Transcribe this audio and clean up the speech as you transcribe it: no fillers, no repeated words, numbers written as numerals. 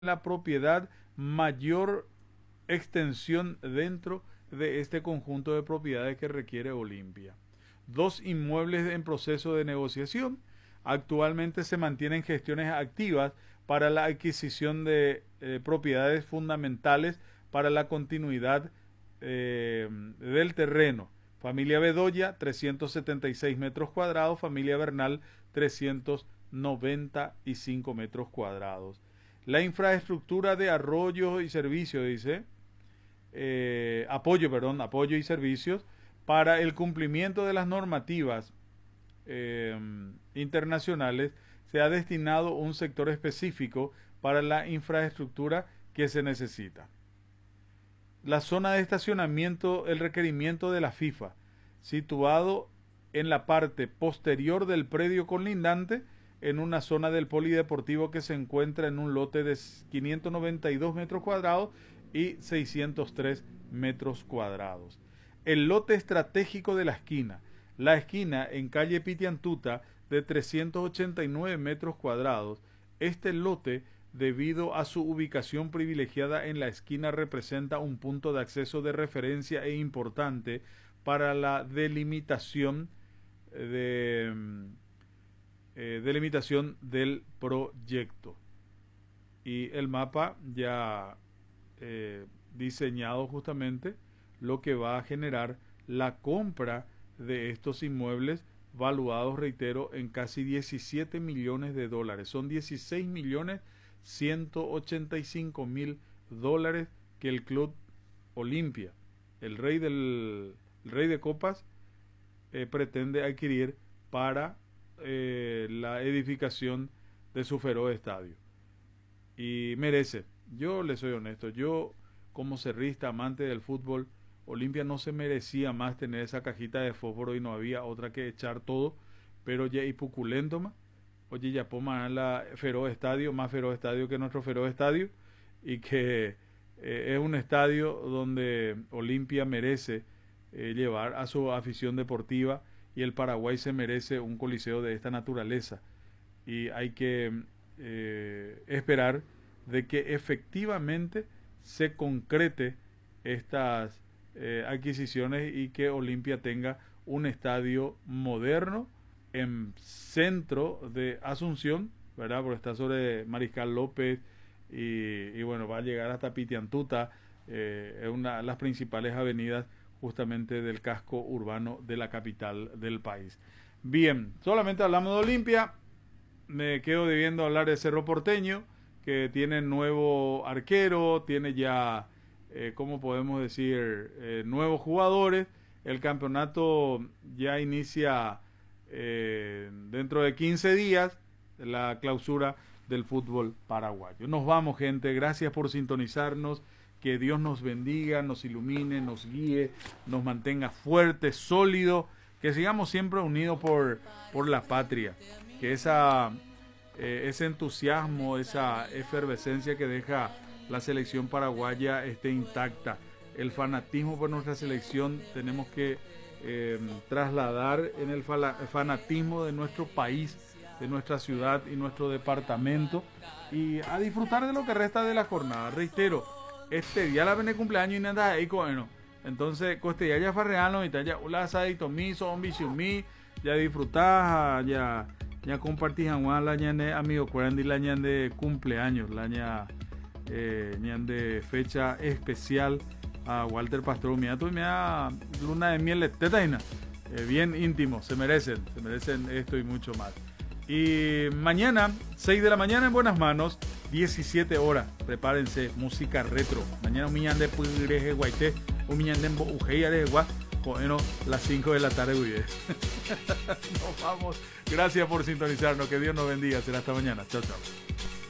la propiedad mayor extensión dentro de este conjunto de propiedades que requiere Olimpia. Dos inmuebles en proceso de negociación. Actualmente se mantienen gestiones activas para la adquisición de propiedades fundamentales para la continuidad del terreno. Familia Bedoya, 376 metros cuadrados. Familia Bernal, 395 metros cuadrados. La infraestructura de arroyos y servicios, dice, apoyo y servicios para el cumplimiento de las normativas internacionales, se ha destinado un sector específico para la infraestructura que se necesita. La zona de estacionamiento, el requerimiento de la FIFA, situado en la parte posterior del predio colindante, en una zona del polideportivo que se encuentra en un lote de 592 metros cuadrados y 603 metros cuadrados. El lote estratégico de la esquina en calle Pitiantuta de 389 metros cuadrados. Este lote, debido a su ubicación privilegiada en la esquina, representa un punto de acceso de referencia e importante para la delimitación del proyecto. Y el mapa ya diseñado justamente lo que va a generar la compra de estos inmuebles valuados, reitero, en casi 17 millones de dólares. Son 16 millones 185 mil dólares que el Club Olimpia, el rey de copas, pretende adquirir para la edificación de su feroz estadio. Y merece. Yo le soy honesto, yo como cerrista, amante del fútbol, Olimpia no se merecía más tener esa cajita de fósforo y no había otra que echar todo, pero ya y puculento más. Oye, ya pongan la feroz estadio, más feroz estadio que nuestro feroz estadio, y que es un estadio donde Olimpia merece llevar a su afición deportiva, y el Paraguay se merece un coliseo de esta naturaleza. Y hay que esperar de que efectivamente se concrete estas adquisiciones y que Olimpia tenga un estadio moderno en centro de Asunción, ¿verdad? Porque está sobre Mariscal López y bueno, va a llegar hasta Pitiantuta, es una de las principales avenidas justamente del casco urbano de la capital del país. Bien, solamente hablamos de Olimpia, me quedo debiendo hablar de Cerro Porteño, que tiene nuevo arquero, tiene ya, ¿cómo podemos decir? Nuevos jugadores. El campeonato ya inicia dentro de 15 días, la clausura del fútbol paraguayo. Nos vamos, gente, gracias por sintonizarnos, que Dios nos bendiga, nos ilumine, nos guíe, nos mantenga fuertes, sólidos, que sigamos siempre unidos por la patria, que ese entusiasmo, esa efervescencia que deja la selección paraguaya esté intacta. El fanatismo por nuestra selección tenemos que trasladar en el fanatismo de nuestro país, de nuestra ciudad y nuestro departamento, y a disfrutar de lo que resta de la jornada. Reitero, este día la viene cumpleaños y nada ahí, bueno, entonces coste ya farreano y ya ulaza y tomiso mi ya disfrutás, ya compartís la ñande amigo cuarenta y la ñande cumpleaños, la ñande fecha especial a Walter Pastor, mira tú, mira luna de miel tetaina, bien íntimo, se merecen esto y mucho más. Y mañana 6 de la mañana en buenas manos, 17 horas, prepárense, música retro. Mañana un millán de puireje guaité, un millán de ujeiare de guá, bueno, las 5 de la tarde, nos vamos, gracias por sintonizarnos, que Dios nos bendiga, será hasta mañana, chao chao.